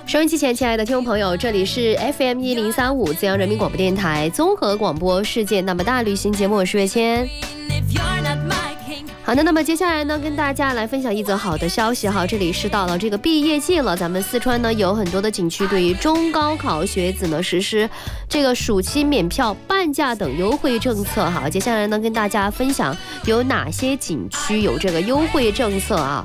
收音机前亲爱的听众朋友，这里是 FM1035 资阳人民广播电台综合广播世界那么大旅行节目，我是月谦。好的，那么接下来呢，跟大家来分享一则好的消息哈。这里是到了这个毕业季了，咱们四川呢有很多的景区对于中高考学子呢实施这个暑期免票、半价等优惠政策哈。接下来呢，跟大家分享有哪些景区有这个优惠政策啊。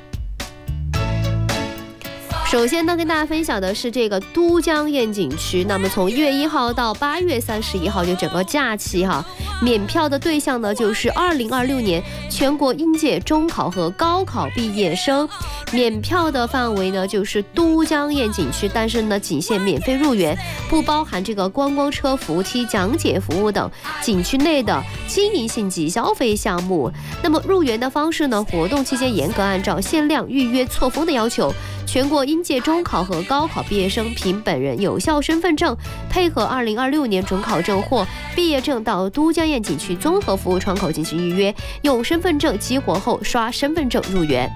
首先呢，跟大家分享的是这个都江堰景区。那么从1月1号到8月31号，就整个假期哈，免票的对象呢就是2026年全国应届中考和高考毕业生。免票的范围呢就是都江堰景区，但是呢仅限免费入园，不包含这个观光车、扶梯、讲解服务等景区内的经营性及消费项目。那么入园的方式呢，活动期间严格按照限量、预约、错峰的要求。全国应届中考和高考毕业生凭本人有效身份证，配合2026年准考证或毕业证到都江堰景区综合服务窗口进行预约，用身份证激活后刷身份证入园。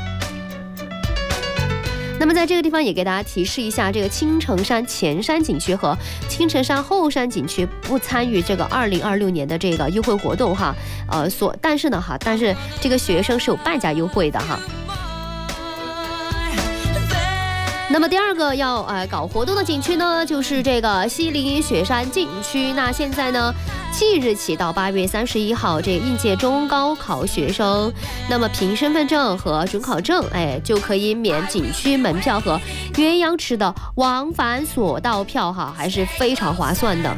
那么在这个地方也给大家提示一下，这个青城山前山景区和青城山后山景区不参与这个2026年的这个优惠活动哈，但是这个学生是有半价优惠的哈。那么第二个要搞活动的景区呢，就是这个西岭雪山景区。那现在呢，即日起到8月31号，这个应届中高考学生，那么凭身份证和准考证，就可以免景区门票和鸳鸯池的往返索道票哈，还是非常划算的。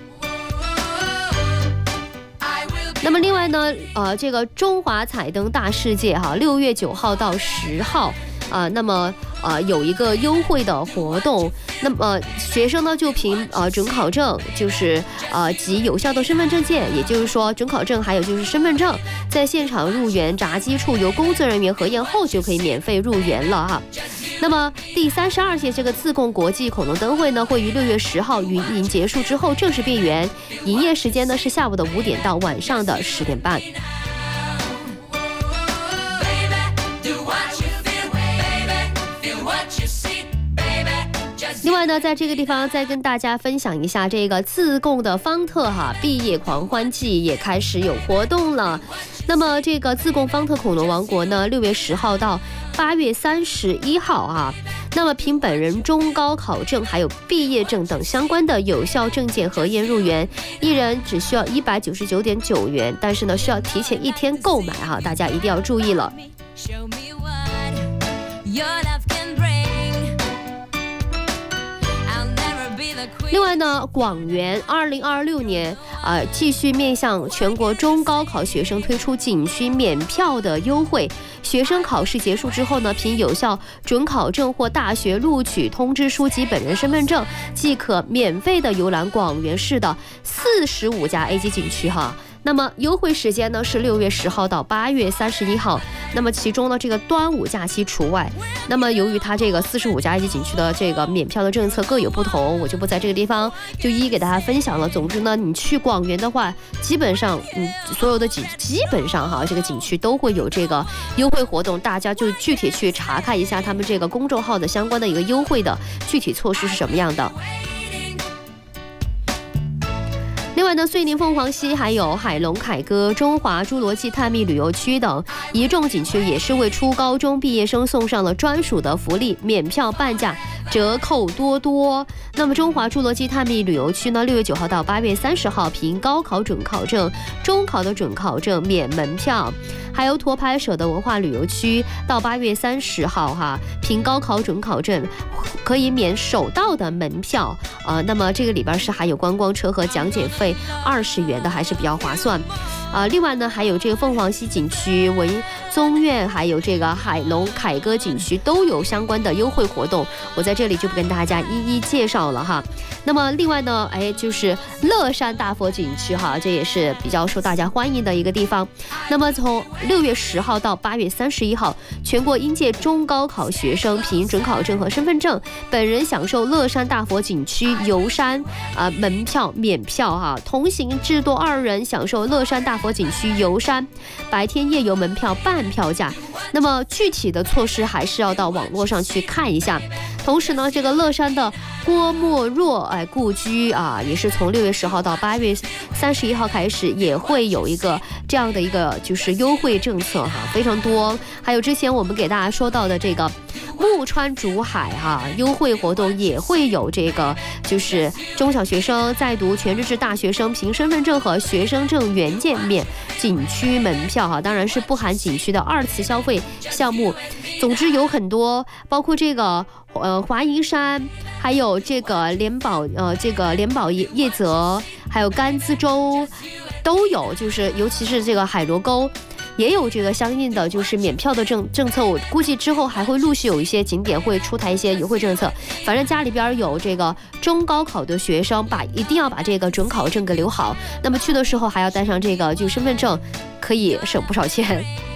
那么另外呢，这个中华彩灯大世界哈，6月9号到10号。那么有一个优惠的活动，那么学生呢就凭准考证，就是及有效的身份证件，也就是说准考证还有就是身份证，在现场入园闸机处由工作人员核验后就可以免费入园了哈。那么第32届这个自贡国际恐龙灯会呢，会于6月10号运营结束之后正式闭园，营业时间呢是下午的5点到晚上的10点半。另外呢，在这个地方再跟大家分享一下，这个自贡的方特哈毕业狂欢季也开始有活动了。那么这个自贡方特恐龙王国呢，6月10号到8月31号啊，那么凭本人中高考证还有毕业证等相关的有效证件核验入园，一人只需要199.9元，但是呢需要提前1天购买哈，大家一定要注意了。另外呢，广元2026年继续面向全国中高考学生推出景区免票的优惠。学生考试结束之后呢，凭有效准考证或大学录取通知书及本人身份证，即可免费的游览广元市的45家 A 级景区哈。那么优惠时间呢是6月10号到8月31号，那么其中呢这个端午假期除外。那么由于它这个45家 A 级景区的这个免票的政策各有不同，我就不在这个地方就一一给大家分享了。总之呢，你去广元的话，基本上所有的基本上哈这个景区都会有这个优惠活动，大家就具体去查看一下他们这个公众号的相关的一个优惠的具体措施是什么样的。另外呢，遂宁凤凰溪还有海龙凯歌、中华侏罗纪探秘旅游区等一众景区也是为初高中毕业生送上了专属的福利，免票半价，折扣多多。那么中华侏罗纪探秘旅游区呢，6月9号到8月30号凭高考准考证、中考的准考证免门票。还有托拍社的文化旅游区到8月30号哈，凭高考准考证可以免首道的门票那么这个里边是还有观光车和讲解费20元的，还是比较划算。另外呢，还有这个凤凰溪景区、文宗苑，还有这个海龙凯歌景区都有相关的优惠活动，我在这里就不跟大家一一介绍了哈。那么另外呢，就是乐山大佛景区哈，这也是比较受大家欢迎的一个地方。那么从6月10号到8月31号，全国应届中高考学生凭准考证和身份证，本人享受乐山大佛景区游山门票免票哈，同行至多2人享受乐山大佛景区游山白天夜游门票半票价。那么具体的措施还是要到网络上去看一下。 同时呢，这个乐山的郭沫若故居啊，也是从6月10号到8月31号开始，也会有一个这样的一个就是优惠政策哈，非常多。还有之前我们给大家说到的这个木川竹海哈优惠活动，也会有这个就是中小学生在读全日制大学生凭身份证和学生证原件免景区门票哈，当然是不含景区的2次消费项目。总之有很多，包括这个华蓥山，还有这个莲宝叶泽，还有甘孜州都有，就是尤其是这个海螺沟也有这个相应的就是免票的政策。我估计之后还会陆续有一些景点会出台一些优惠政策。反正家里边有这个中高考的学生一定要把这个准考证给留好，那么去的时候还要带上这个就身份证，可以省不少钱。